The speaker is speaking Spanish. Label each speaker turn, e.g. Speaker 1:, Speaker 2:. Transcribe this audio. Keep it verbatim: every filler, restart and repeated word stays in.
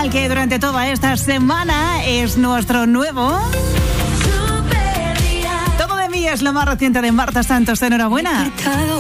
Speaker 1: Al que durante toda esta semana es nuestro nuevo Todo de mí es lo más reciente de Marta Santos. Enhorabuena.